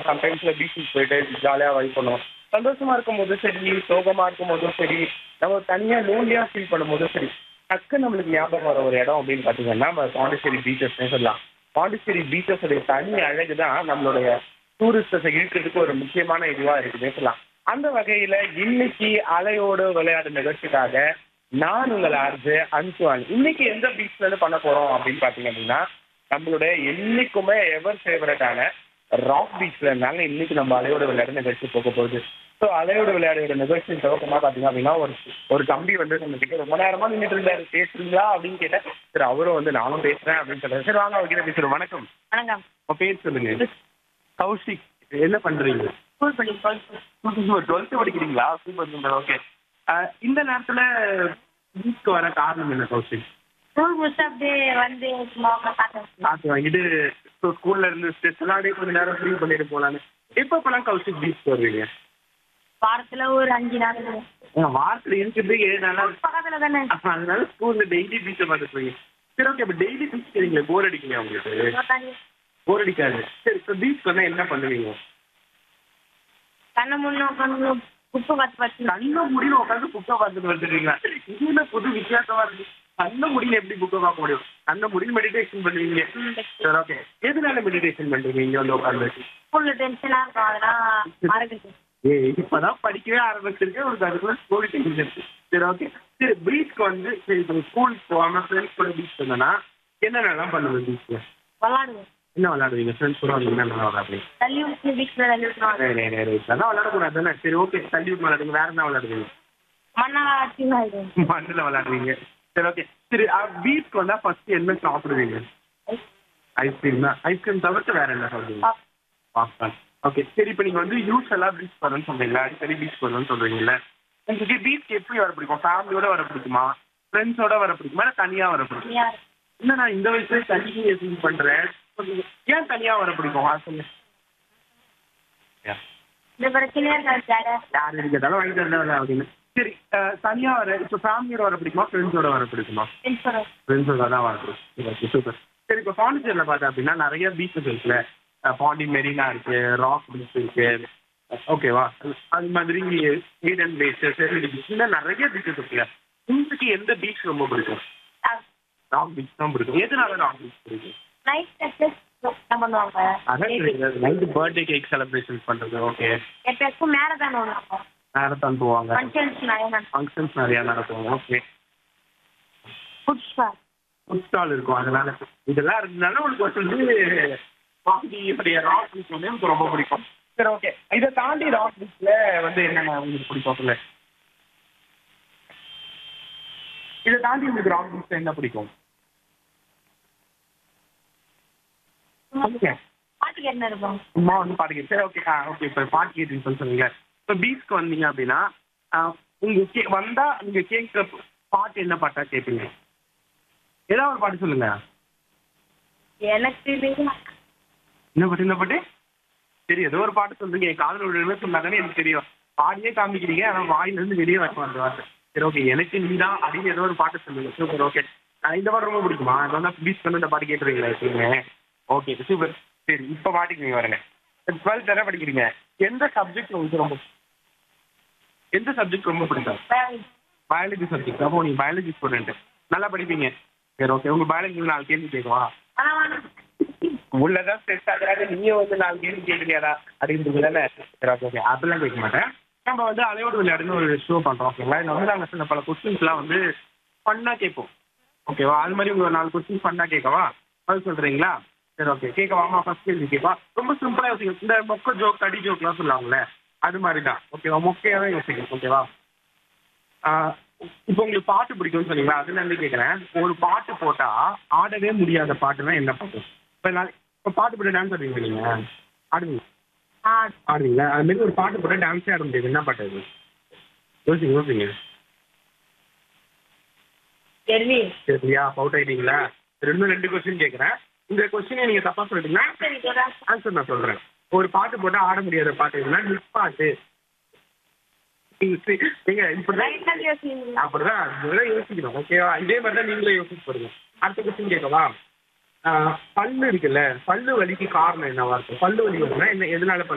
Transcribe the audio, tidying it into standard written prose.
சம்டைம்ஸ்ல பீச்சுக்கு போயிட்டு ஜாலியா வைப் பண்ணுவோம். சந்தோஷமா இருக்கும்போதும் சரி, சோகமா இருக்கும்போதும் சரி, நம்ம தனியா லோன்லியா ஃபீல் பண்ணும்போதும் சரி, டக்குன்னு நம்மளுக்கு ஞாபகம் வர ஒரு இடம் அப்படின்னு பார்த்தீங்கன்னா, நம்ம பாண்டிச்சேரி பீச்சஸ்னே சொல்லலாம். பாண்டிச்சேரி பீச்சஸுடைய தனி அழகு தான் நம்மளுடைய டூரிஸ்டர்ஸை இழுக்கிறதுக்கு ஒரு முக்கியமான இதுவா இருக்குதுன்னே சொல்லலாம். அந்த வகையில இன்னைக்கு அலையோடு விளையாடு நிகழ்ச்சிக்காக நான் உங்கள் ஆர்ஜே அன்சுவான். இன்னைக்கு எந்த பீச்ல இருந்து பண்ண போறோம் அப்படின்னு பாத்தீங்க அப்படின்னா, நம்மளுடைய என்னைக்குமே எவர் ஃபேவரட்டான ராக் பீச்ல இருந்தாங்க இன்னைக்கு நம்ம அலையோட விளையாடு நிகழ்ச்சி போக போகுது. ஸோ அலையோட விளையாடுற நிகழ்ச்சியின் துவக்கமா பாத்தீங்க அப்படின்னா, ஒரு ஒரு தம்பி வந்து நம்ம கிட்ட ரொம்ப நேரமா நின்றுட்டு இருந்தாரு. பேசுறீங்களா அப்படின்னு கேட்டேன். சரி அவரும் வந்து நானும் பேசுறேன் அப்படின்னு சொல்றாரு. சரி வாங்க அவர்கிட்ட பேசுறோம். வணக்கம். வணக்கம். உங்க பேர் சொல்லுங்க. கௌஷிக். என்ன பண்றீங்க? ஸ்கூல் படி 12th படிக்கிறீங்களா? சூப்பர். ஓகே. இந்த நேரத்துல பீச்சுக்கு வர காரணம் என்ன கௌஷிக்? ஸ்கூல் முடிச்சு அப்படியே வந்து சும்மா பார்த்தேன். காசு வாங்கிட்டு ஸ்கூல்ல இருந்து ஸ்ட்ரெஸ் எல்லாம் அப்படியே கொஞ்ச நேரம் ஃப்ரீ பண்ணிட்டு போலான்னு. எப்பப்பெல்லாம் கௌஷிக் பீச் வருவீங்க? வாரத்துல ஒரு 5 நாள் வாரத்துல இருக்கிறது 7 நாளா பக்கத்துல தானே. அதனால ஸ்கூல்ல டெய்லி பீச்சை பார்த்துட்டு போய். சரி ஓகே. இப்ப டெய்லி பீச் சரிங்களா? போர் அடிக்கலையா உங்களுக்கு? போர் அடிக்காது. சரி இப்போ பீச் வந்தா என்ன பண்ணுவீங்க? கண்ணை முன்ன உட்காந்து உப்பு பார்த்து கண்ண முடியல உட்காந்து புக்கை பார்த்துட்டு வந்துடுறீங்களா? இதுல புது வித்தியாசமா இருக்கு. கண்ண முடியல எப்படி புக்கை பார்க்க முடியும்? கண்ண முடியும் மெடிடேஷன் பண்ணுவீங்க. சரி ஓகே. எதனால மெடிடேஷன் பண்றீங்க இங்க வந்து உட்காந்து? ஸ்கூல்ல டென்ஷனா இருக்கும் அதெல்லாம் மறக்குது. இப்பதான் படிக்கவே ஆரம்பிச்சிருக்கேன். உங்களுக்கு அதுக்குள்ள ஸ்கூல் டென்ஷன் இருக்கு. சரி ஓகே. சரி பீச்சுக்கு வந்து சரி இப்போ ஸ்கூல் போகாம ஃப்ரெண்ட்ஸ் கூட பீச் வந்தோன்னா என்னென்னலாம் பண்ணுவேன் பீச்ல? விளாடுவோம். என்ன விளையாடுவீங்க? ஃப்ரெண்ட்ஸ் கூட வந்து என்னென்ன விளையாடுறீங்க? தள்ளி விட்டு பீச்ல தள்ளி விட்டுருவாங்க. இதெல்லாம் விளையாடக்கூடாது தானே. சரி ஓகே. தள்ளி விட்டு விளையாடுங்க. வேற என்ன விளையாடுவீங்க? மண்ணால ஆட்சி ஆயிடும். மண்ணில் விளையாடுவீங்க. சரி ஓகே. சரி பீச்சுக்கு வந்தா ஃபர்ஸ்ட் என்ன சாப்பிடுவீங்க? ஐஸ்கிரீம் தான். ஐஸ்கிரீம் தவிர்த்து வேற என்ன சாப்பிடுவீங்க? பாப்கார்ன். ஓகே. சரி இப்போ நீங்க வந்து யூஸ்வலா பீச் வரணும்னு சொல்றீங்களா? அடிக்கடி பீச் வரணும்னு சொல்றீங்கல்ல. உங்களுக்கு பீச் எப்படி வர பிடிக்கும்? ஃபேமிலியோட வர பிடிக்குமா? ஃப்ரெண்ட்ஸோட வர பிடிக்குமா? இல்லை தனியா வர பிடிக்குமா? இல்லை நான் இந்த வயசுல தனியாக ஃபீல் பண்றேன். ஏன் தனியா வர பிடிக்கும்? சொல்லுங்க. இந்த பிரச்சனையே இருக்காது. யார் இருக்கிறதாலும் வாங்கிட்டு வந்தா அப்படின்னு. சரி தனியா வர இப்போ ஃபேமிலியோட வர பிடிக்குமா? ஃப்ரெண்ட்ஸோட வர பிடிக்குமா? ஃப்ரெண்ட்ஸோட தான் வர பிடிக்கும். சூப்பர். சரி இப்போ பாண்டிச்சேரியில பார்த்தா அப்படின்னா நிறைய பீச்சஸ் இருக்குல்ல. பாண்டி மெரினா இருக்கு, ராக் பீச் இருக்கு, ஓகேவா? அது மாதிரி ஈடன் பீச், செரிலி பீச், இன்னும் நிறைய பீச்சஸ் இருக்குல்ல. உங்களுக்கு எந்த பீச் ரொம்ப பிடிக்கும்? ராக் பீச் தான் பிடிக்கும். எதனால ராக் பீச் பிடிக்கும்? பண்ணுவாங்க. அதான் நைட்டு பர்த்டே கேக் செலிப்ரேஷன் பண்றது. ஓகே. எப்பயாச்சும் மேரதான் ஒன்று மேரத்தான் போவாங்க. ஃபங்க்ஷன்ஸ் நிறைய நடத்துவாங்க. ஓகே. ஃபுட் ஸ்டால் இருக்கும். அதனால இதெல்லாம் இருந்ததுனால உங்களுக்கு வந்து பாண்டியுடைய ராக் பீச் வந்து எனக்கு ரொம்ப பிடிக்கும். சரி ஓகே. இதை தாண்டி ராக் பீச்ல வந்து என்னென்ன உங்களுக்கு பிடிக்கும்? இதை தாண்டி உங்களுக்கு ராக் பீச்ல என்ன பிடிக்கும்? பாட்டு கேட்டு இருப்போம். சும்மா வந்து பாட்டு கேட்டு. சரி ஓகே. ஓகே. இப்போ பாட்டு கேட்டுன்னு சொன்னீங்க. இப்போ பீச்சுக்கு வந்தீங்க அப்படின்னா உங்க வந்தா நீங்க கேட்குற பாட்டு என்ன பாட்டா கேட்பீங்க? ஏதாவது ஒரு பாட்டு சொல்லுங்க. எனக்கு என்ன பாட்டு? சரி ஏதோ ஒரு பாட்டு சொல்றீங்க. என் காதல் விழுன்னு சொன்னாங்கன்னு எனக்கு தெரியும். பாடியே காமிக்கிறீங்க. ஆனால் வாயிலிருந்து வெளியே வைக்க அந்த வார்த்தை. சரி ஓகே. எனக்கு நீதான் அப்படின்னு ஏதோ ஒரு பாட்டு சொல்லுங்க. சூப்பர். ஓகே. இந்த பாட்டு ரொம்ப பிடிக்குமா? அது வந்து பீச் வந்து இந்த பாட்டு கேட்டுருவீங்களா எப்பயுமே? Okay super. சரி இப்போ பாட்டுக்கு நீங்கள் வரங்க. 12th தானே படிக்கிறீங்க. எந்த சப்ஜெக்ட் உங்களுக்கு ரொம்ப பிடிக்கும்? Biology subject. அப்போ நீங்கள் பயாலஜி ஸ்டூடெண்ட் நல்லா படிப்பீங்க. சரி ஓகே. உங்கள் பயாலஜி 4 கேள்வி கேட்குவா? உள்ளதான் ஸ்ட்ரெஸ் ஆகுறாங்க. நீயும் வந்து 4 கேள்வி கேட்குறியாடா அப்படின்றது தானே. சரி ஓகே. ஓகே அப்படிலாம் கேட்க மாட்டேன். நம்ம வந்து அலையோடு விளையாடுன்னு ஒரு ஷோ பண்ணுறோம். ஓகேங்களா? இதில் வந்து நாங்கள் சில பல கொஸ்டின்ஸ்லாம் வந்து ஃபன்னாக கேட்போம். ஓகேவா? அது மாதிரி உங்கள் 4 கொஸ்டின் ஃபன்னாக கேட்கவா? பதில் சொல்கிறீங்களா? சரி ஓகே. கேட்கவாமா? ஃபர்ஸ்ட் கேள்வி கேட்பா. ரொம்ப சிம்பிளாக யோசிக்கணும். இந்த மொக்க ஜோக் கடி ஜோக்லாம் சொல்லுவாங்களே அது மாதிரி தான். ஓகேவா? மொக்கையாக தான் யோசிக்கணும். ஓகேவா? இப்போ உங்களுக்கு பாட்டு பிடிக்கும்னு சொன்னீங்களா? அதுல இருந்து கேட்குறேன். ஒரு பாட்டு போட்டால் ஆடவே முடியாத பாட்டுனா என்ன பாட்டு? இப்போ பாட்டு போட்டு டான்ஸ் ஆடுவீங்க. நீங்கள் ஆடுவீங்களா? அதுமாரி ஒரு பாட்டு போட்டால் டான்ஸே ஆட முடியாது. என்ன பாட்டு அது? யோசிங்க. சரியா? அவுட் ஆகிட்டீங்களா? இன்னும் 2 கொஸ்டின் கேட்குறேன். இந்த கொஸ்டினை நீங்கள் தப்பாக சொல்லிட்டீங்கன்னா ஆன்சர் நான் சொல்கிறேன். ஒரு பாட்டு போட்டால் ஆட முடியாத பாட்டு எதுனா நிப் பாட்டு. நீங்க அப்படிதான் யோசிக்கணும். ஓகேவா? இதே மாதிரி தான் நீங்களே யோசிச்சு பாருங்க. அடுத்த கொஸ்டின் கேட்கவா? பல்லு இருக்குல்ல, பல்லு வலிக்கு காரணம் என்னவா இருக்கும்? பல்லு வலி வருதுன்னா என்ன? எதனால